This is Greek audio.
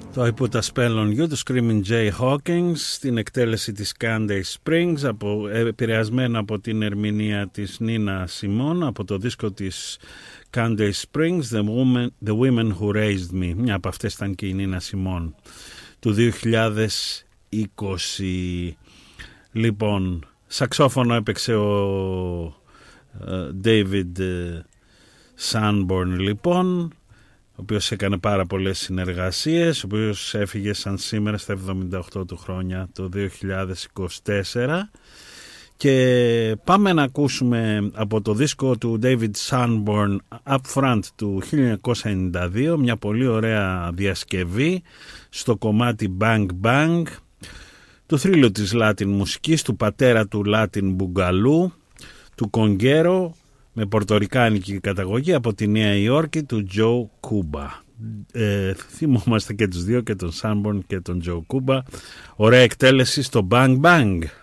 Το I Put a Spell on You, του Screaming Jay Hawkins, στην εκτέλεση της Candace Springs, επηρεασμένα από την ερμηνεία της Nina Simone, από το δίσκο της Candace Springs, The Women Who Raised Me. Μια από αυτές ήταν και η Nina Simone του 2020. Λοιπόν, σαξόφωνο έπαιξε ο David Sanborn, λοιπόν, ο οποίος έκανε πάρα πολλές συνεργασίες, ο οποίος έφυγε σαν σήμερα στα 78 του χρόνια το 2024. Και πάμε να ακούσουμε από το δίσκο του David Sanborn Up Front του 1992 μια πολύ ωραία διασκευή στο κομμάτι Bang Bang, του θρύλου της Latin μουσικής, του πατέρα του Latin Boogaloo, του Κονγκέρο, με πορτορικάνικη καταγωγή, από τη Νέα Υόρκη, του Joe Cuba. Θυμόμαστε και τους δύο, και τον Sanborn και τον Joe Cuba. Ωραία εκτέλεση στο Bang Bang.